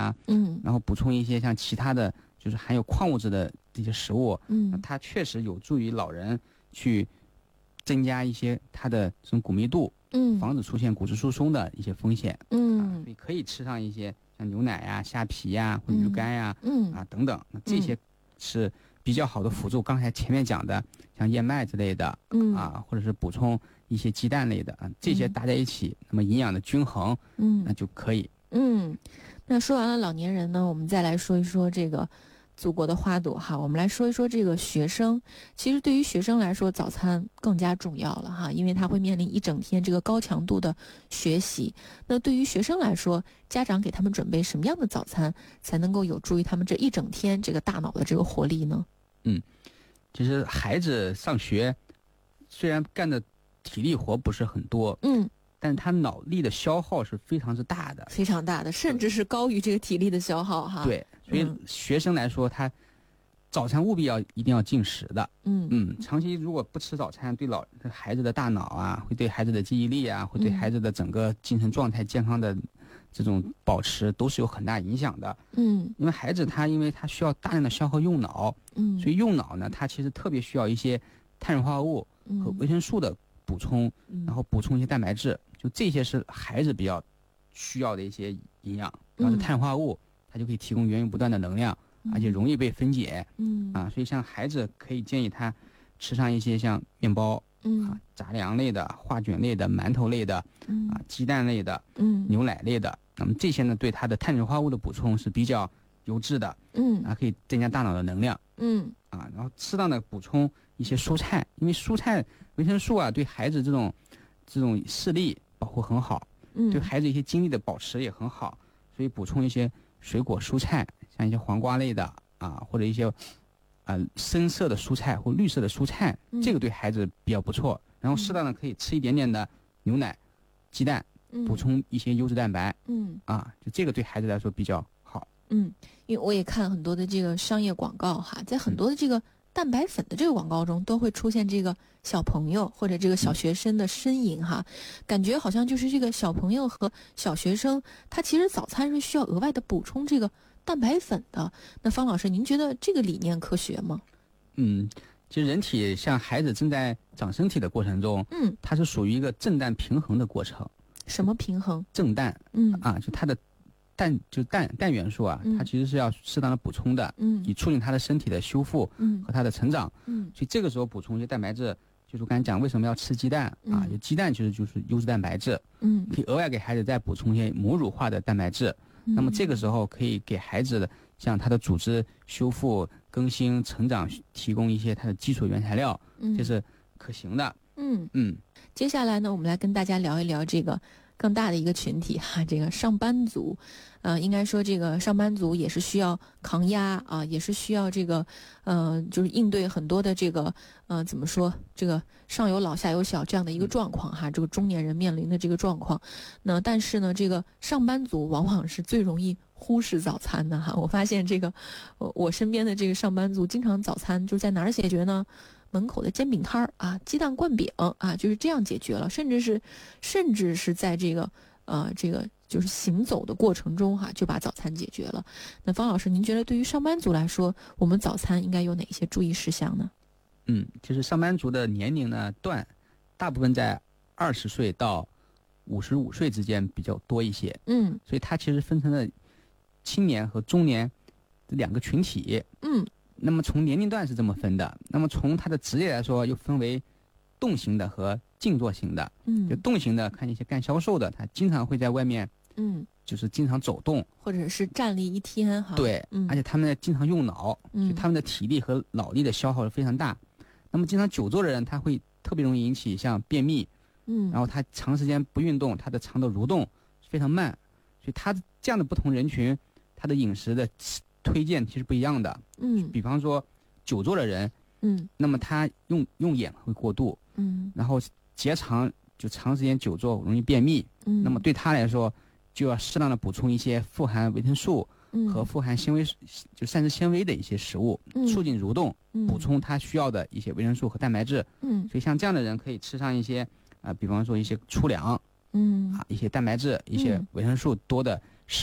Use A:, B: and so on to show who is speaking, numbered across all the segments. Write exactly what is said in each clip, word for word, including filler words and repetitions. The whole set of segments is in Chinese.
A: 啊，嗯，然后补充一些像其他的就是含有矿物质的这些食物，嗯，它确实有助于老人去增加一些它的这种骨密度，嗯，防止出现骨质疏松的一些风险，嗯，啊，所以可以吃上一些像牛奶呀、虾皮呀、或者鱼干呀，嗯，啊等等，那这些是比较好的辅助。刚才前面讲的像燕麦之类的，嗯，啊，或者是补充一些鸡蛋类的啊，这些搭在一起，那么营养的均衡，嗯，那就可以。
B: 嗯，那说完了老年人呢，我们再来说一说这个祖国的花朵哈，我们来说一说这个学生。其实对于学生来说，早餐更加重要了哈，因为他会面临一整天这个高强度的学习。那对于学生来说，家长给他们准备什么样的早餐，才能够有助于他们这一整天这个大脑的这个活力呢？
A: 嗯，其实孩子上学虽然干的体力活不是很多，嗯，但是他脑力的消耗是非常之大的，
B: 非常大的，甚至是高于这个体力的消耗哈。
A: 对，所以学生来说，他早餐务必要一定要进食的。嗯嗯，长期如果不吃早餐，对老孩子的大脑啊，会对孩子的记忆力啊，会对孩子的整个精神状态、健康的这种保持都是有很大影响的。嗯，因为孩子他因为他需要大量的消耗用脑，嗯，所以用脑呢，他其实特别需要一些碳水化合物和维生素的补充，嗯，然后补充一些蛋白质。就这些是孩子比较需要的一些营养，然后是碳水化合物，它就可以提供源源不断的能量，而且容易被分解。嗯啊，所以像孩子可以建议他吃上一些像面包，嗯啊，杂粮类的、化卷类的、馒头类的，嗯啊，鸡蛋类的，嗯，牛奶类的。那么这些呢，对他的碳水化合物的补充是比较优质的，嗯啊，可以增加大脑的能量，嗯啊，然后适当的补充一些蔬菜，因为蔬菜维生素啊，对孩子这种这种视力保护很好，嗯，对孩子一些精力的保持也很好，所以补充一些水果蔬菜，像一些黄瓜类的啊，或者一些啊、呃、深色的蔬菜或绿色的蔬菜，嗯，这个对孩子比较不错。然后适当的可以吃一点点的牛奶、鸡蛋，补充一些优质蛋白，嗯啊，就这个对孩子来说比较好。
B: 嗯，因为我也看很多的这个商业广告哈，在很多的这个蛋白粉的这个广告中都会出现这个小朋友或者这个小学生的身影哈，感觉好像就是这个小朋友和小学生他其实早餐是需要额外的补充这个蛋白粉的。那方老师，您觉得这个理念科学吗？
A: 嗯，其实人体像孩子正在长身体的过程中，嗯，它是属于一个正氮平衡的过程。
B: 什么平衡？
A: 正氮，嗯啊，就它的氮就氮氮元素啊，它其实是要适当的补充的，嗯，以促进它的身体的修复，嗯，和它的成长，嗯，所以这个时候补充一些蛋白质，就是我刚才讲为什么要吃鸡蛋，嗯，啊，就鸡蛋其实就是优质蛋白质，嗯，可以额外给孩子再补充一些母乳化的蛋白质，嗯，那么这个时候可以给孩子的像他的组织修复、更新、成长提供一些它的基础原材料，嗯，这是可行的，嗯嗯。
B: 接下来呢，我们来跟大家聊一聊这个更大的一个群体哈，这个上班族，呃，应该说这个上班族也是需要抗压啊，也是需要这个，呃，就是应对很多的这个，呃，怎么说，这个上有老下有小这样的一个状况哈，这个中年人面临的这个状况。那但是呢，这个上班族往往是最容易忽视早餐的哈。我发现这个，我我身边的这个上班族，经常早餐就在哪儿解决呢？门口的煎饼摊儿啊，鸡蛋灌饼啊，就是这样解决了，甚至是，甚至是在这个呃这个就是行走的过程中哈、啊，就把早餐解决了。那方老师，您觉得对于上班族来说，我们早餐应该有哪些注意事项呢？
A: 嗯，就是上班族的年龄呢段，大部分在二十岁到五十五岁之间比较多一些。嗯，所以它其实分成了青年和中年两个群体。嗯。那么从年龄段是这么分的，那么从他的职业来说，又分为动型的和静坐型的。嗯，就动型的，看一些干销售的，他经常会在外面，嗯，就是经常走动，
B: 或者是站立一天哈。
A: 对，嗯、而且他们经常用脑，嗯，所以他们的体力和脑力的消耗是非常大。那么经常久坐的人，他会特别容易引起像便秘，嗯，然后他长时间不运动，他的肠的蠕动非常慢，所以他这样的不同人群，他的饮食的推荐其实不一样的，嗯，比方说久坐的人，嗯，那么他用用眼会过度，嗯，然后结肠就长时间久坐容易便秘，嗯，那么对他来说就要适当的补充一些富含维生素和富含纤维，就膳食纤维的一些食物，嗯，促进蠕动，嗯，补充他需要的一些维生素和蛋白质，嗯，所以像这样的人可以吃上一些啊、呃，比方说一些粗粮，嗯，啊，一些蛋白质、一些维生素多的食物。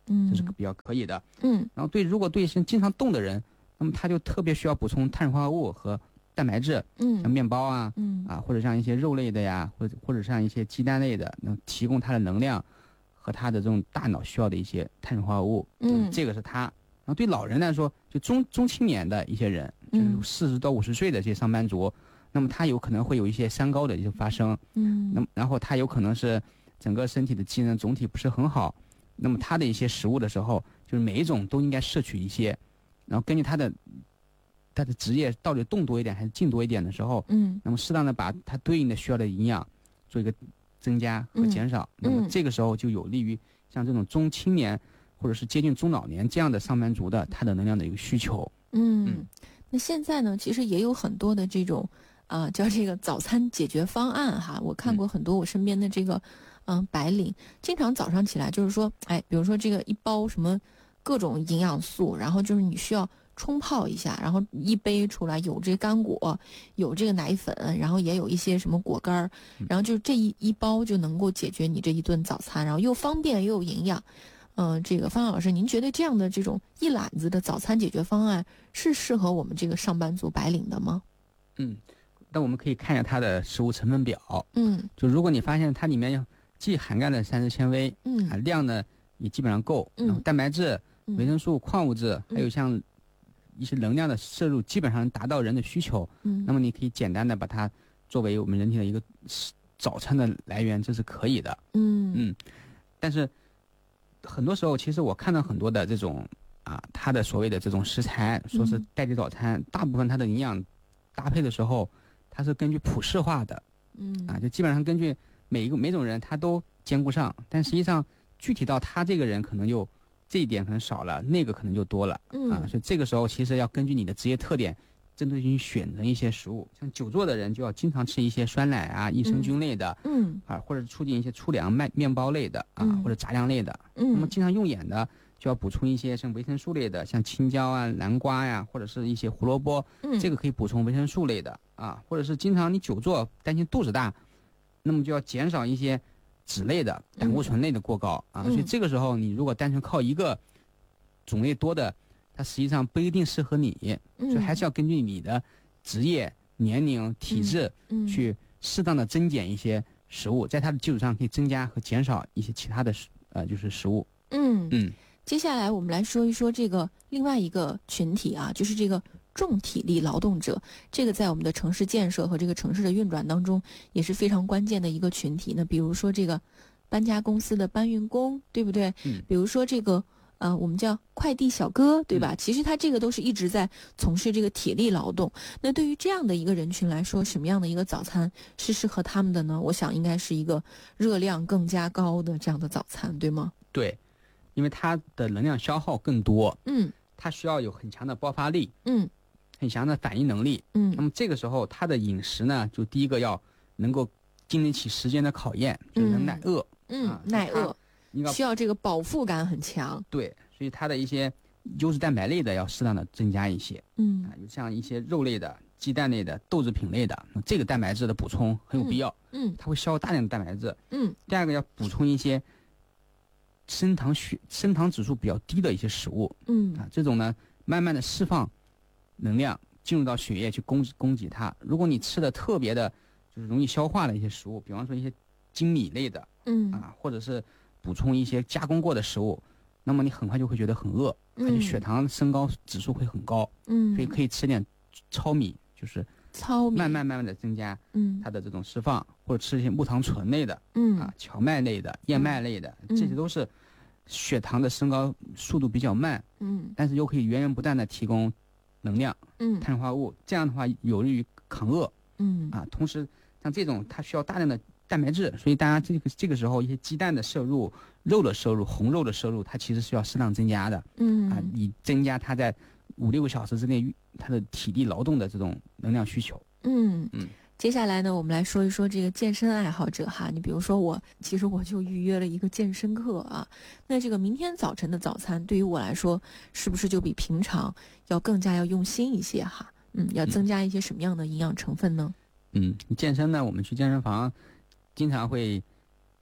B: 嗯，
A: 这是比较可以的。
B: 嗯，
A: 然后对，如果对是经常动的人，那么他就特别需要补充碳水化合物和蛋白质，
B: 嗯，
A: 像面包啊，
B: 嗯
A: 啊或者像一些肉类的呀，或者或者像一些鸡蛋类的，能提供他的能量和他的这种大脑需要的一些碳水化合物。
B: 嗯，
A: 这个是他。然后对老人来说，就中中青年的一些人，就是四十到五十岁的这些上班族。嗯，那么他有可能会有一些三高的一些发生，
B: 嗯，
A: 那么然后他有可能是整个身体的机能总体不是很好，那么他的一些食物的时候，就是每一种都应该摄取一些，然后根据他的他的职业到底动多一点还是静多一点的时候，
B: 嗯，
A: 那么适当的把他对应的需要的营养做一个增加和减少，
B: 嗯，
A: 那么这个时候就有利于像这种中青年或者是接近中老年这样的上班族的他的能量的一个需求。
B: 嗯，
A: 嗯
B: 那现在呢，其实也有很多的这种啊、呃，叫这个早餐解决方案哈。我看过很多我身边的这个嗯、呃、白领，经常早上起来就是说，哎，比如说这个一包什么各种营养素，然后就是你需要冲泡一下，然后一杯出来有这干果，有这个奶粉，然后也有一些什么果干儿，然后就是这一一包就能够解决你这一顿早餐，然后又方便又有营养。嗯、呃，这个方老师，您觉得这样的这种一揽子的早餐解决方案是适合我们这个上班族白领的吗？
A: 嗯，那我们可以看一下它的食物成分表。
B: 嗯，
A: 就如果你发现它里面既含钙的膳食纤维，
B: 嗯，
A: 啊量呢也基本上够，
B: 嗯，
A: 然后蛋白质、
B: 嗯、
A: 维生素、矿物质，
B: 嗯、
A: 还有像一些能量的摄入，基本上达到人的需求。
B: 嗯，
A: 那么你可以简单的把它作为我们人体的一个早餐的来源，这是可以的。
B: 嗯
A: 嗯，但是很多时候，其实我看到很多的这种啊，它的所谓的这种食材，说是代替早餐，嗯、大部分它的营养搭配的时候，它是根据普适化的。
B: 嗯
A: 啊，就基本上根据每一个每种人他都兼顾上，但实际上具体到他这个人可能就这一点可能少了，那个可能就多了。
B: 嗯
A: 啊，所以这个时候其实要根据你的职业特点，针对性选择一些食物。像久坐的人就要经常吃一些酸奶啊、益生菌类的，
B: 嗯
A: 啊，或者促进一些粗粮麦面包类的啊，
B: 嗯、
A: 或者杂粮类的。
B: 嗯，
A: 那么经常用眼的就要补充一些像维生素类的，像青椒啊、南瓜呀、啊，或者是一些胡萝卜，
B: 嗯，
A: 这个可以补充维生素类的啊，或者是经常你久坐担心肚子大，那么就要减少一些脂类的、胆固醇类的过高、
B: 嗯、
A: 啊。所以这个时候你如果单纯靠一个种类多的，它实际上不一定适合你，
B: 嗯、
A: 所以还是要根据你的职业、年龄、体质、
B: 嗯嗯、
A: 去适当的增减一些食物，在它的基础上可以增加和减少一些其他的呃就是食物。
B: 嗯
A: 嗯。
B: 接下来我们来说一说这个另外一个群体啊，就是这个重体力劳动者。这个在我们的城市建设和这个城市的运转当中也是非常关键的一个群体。那比如说这个搬家公司的搬运工，对不对？
A: 嗯。
B: 比如说这个呃，我们叫快递小哥，对吧？
A: 嗯、
B: 其实他这个都是一直在从事这个体力劳动。那对于这样的一个人群来说，什么样的一个早餐是适合他们的呢？我想应该是一个热量更加高的这样的早餐，对吗？
A: 对。因为它的能量消耗更多，
B: 嗯，
A: 它需要有很强的爆发力，
B: 嗯，
A: 很强的反应能力，
B: 嗯，
A: 那么这个时候它的饮食呢，就第一个要能够经得起时间的考验，就是能耐饿，
B: 嗯，
A: 啊、
B: 耐饿，需要这个饱腹感很强，
A: 对，所以它的一些优质蛋白类的要适当的增加一些，
B: 嗯，
A: 啊，有像一些肉类的、鸡蛋类的、豆制品类的，那这个蛋白质的补充很有必要，
B: 嗯，
A: 它会消耗大量的蛋白质，
B: 嗯，
A: 第二个要补充一些升糖血升糖指数比较低的一些食物，
B: 嗯
A: 啊，这种呢，慢慢的释放能量进入到血液去供供给它。如果你吃的特别的，就是容易消化的一些食物，比方说一些精米类的，
B: 嗯
A: 啊，或者是补充一些加工过的食物，那么你很快就会觉得很饿，而且血糖升高指数会很高，
B: 嗯，
A: 所以可以吃点糙米，就是
B: 糙米，
A: 慢慢慢慢的增加，
B: 嗯，
A: 它的这种释放，或者吃一些木糖醇类的，
B: 嗯
A: 啊，荞麦类的、燕麦类的，
B: 嗯、
A: 这些都是血糖的升高速度比较慢，
B: 嗯，
A: 但是又可以源源不断的提供能量，
B: 嗯，
A: 碳水化合物，这样的话有利于抗饿，
B: 嗯，
A: 啊，同时像这种它需要大量的蛋白质，所以大家这个这个时候一些鸡蛋的摄入、肉的摄入、红肉的摄入，它其实是要适当增加的，
B: 嗯，
A: 啊，以增加它在五六个小时之内它的体力劳动的这种能量需求。
B: 嗯
A: 嗯，
B: 接下来呢，我们来说一说这个健身爱好者哈。你比如说我，其实我就预约了一个健身课啊。那这个明天早晨的早餐对于我来说，是不是就比平常要更加要用心一些哈？嗯，要增加一些什么样的营养成分呢？
A: 嗯，健身呢，我们去健身房经常会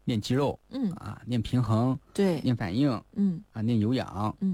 A: 练肌肉，
B: 嗯
A: 啊，练平衡，
B: 对，
A: 练反应，
B: 嗯
A: 啊，练有氧，
B: 嗯。